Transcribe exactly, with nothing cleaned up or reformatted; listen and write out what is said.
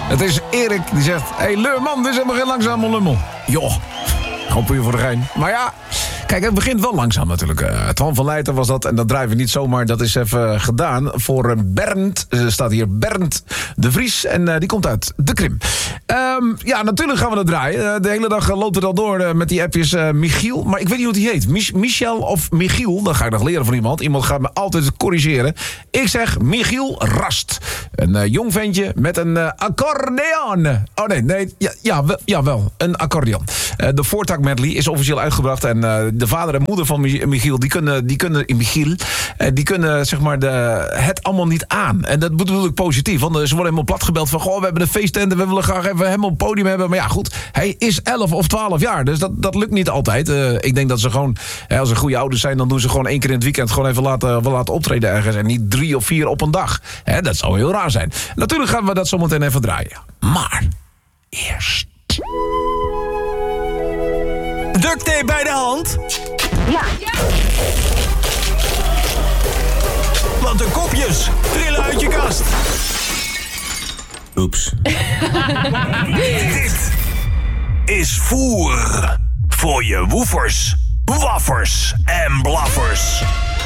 Het is Erik die zegt... Hé, hey, Leurman, dit is helemaal geen langzame lummel. Joh, gewoon puur voor de gein. Maar ja... Kijk, het begint wel langzaam natuurlijk. Uh, Twan van Leijten was dat en dat draaien we niet zomaar. Dat is even gedaan voor uh, Bernd. Er uh, staat hier Bernd de Vries en uh, die komt uit de Krim. Um, ja, natuurlijk gaan we dat draaien. Uh, de hele dag uh, loopt het al door uh, met die appjes uh, Michiel. Maar ik weet niet hoe die heet. Mich- Michel of Michiel, dat ga ik nog leren van iemand. Iemand gaat me altijd corrigeren. Ik zeg Michiel Rast. Een uh, jong ventje met een uh, accordeon. Oh nee, nee, ja, ja, wel, ja wel, een accordeon. Uh, de Voortak medley is officieel uitgebracht en... Uh, de vader en moeder van Michiel, die kunnen, die kunnen, Michiel, die kunnen zeg maar de, het allemaal niet aan. En dat bedoel ik positief, want ze worden helemaal platgebeld van, goh, we hebben een feesttent en we willen graag even hem op het podium hebben. Maar ja, goed, hij is elf of twaalf jaar, dus dat, dat lukt niet altijd. Uh, ik denk dat ze gewoon, hè, als ze goede ouders zijn, dan doen ze gewoon één keer in het weekend gewoon even laten, wel laten optreden ergens. En niet drie of vier op een dag. Hè, dat zou heel raar zijn. Natuurlijk gaan we dat zo meteen even draaien. Maar, eerst... Duct tape bij de hand? Ja. Want de kopjes trillen uit je kast. Oeps. Dit is voer voor je woefers, waffers en blaffers.